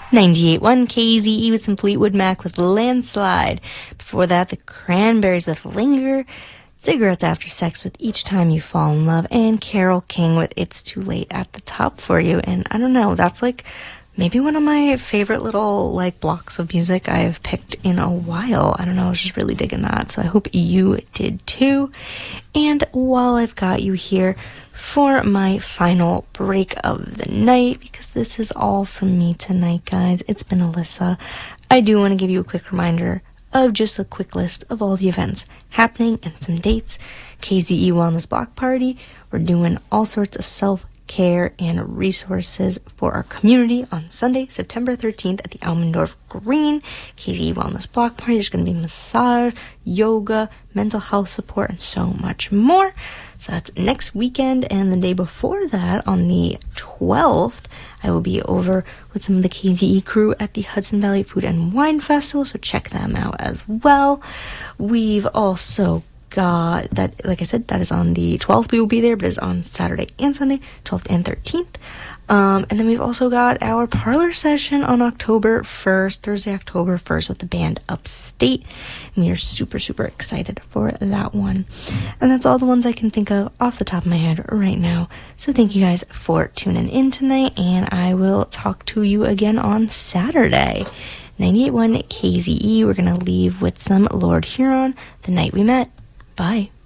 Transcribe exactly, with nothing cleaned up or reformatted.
ninety-eight point one K Z E with some Fleetwood Mac with Landslide. Before that, the Cranberries with Linger. Cigarettes After Sex with Each Time You Fall in Love. And Carole King with It's Too Late at the top for you. And I don't know, that's like maybe one of my favorite little like blocks of music I've picked in a while. I don't know, I was just really digging that. So I hope you did too. And while I've got you here, for my final break of the night, because this is all from me tonight, guys. It's been Alyssa. I do want to give you a quick reminder of just a quick list of all the events happening and some dates. K Z E Wellness Block Party. We're doing all sorts of self-care and resources for our community on Sunday, September thirteenth at the Almendorf Green. K Z E Wellness Block Party. There's going to be massage, yoga, mental health support, and so much more. So that's next weekend, and the day before that, on the twelfth, I will be over with some of the K Z E crew at the Hudson Valley Food and Wine Festival, so check them out as well. We've also got that, like I said, that is on the twelfth. We will be there, but it's on Saturday and Sunday, twelfth and thirteenth. Um, and then we've also got our parlor session on October first, Thursday, October first, with the band Upstate. And we are super, super excited for that one. And that's all the ones I can think of off the top of my head right now. So thank you guys for tuning in tonight, and I will talk to you again on Saturday. ninety-eight point one K Z E, we're going to leave with some Lord Huron, The Night We Met. Bye.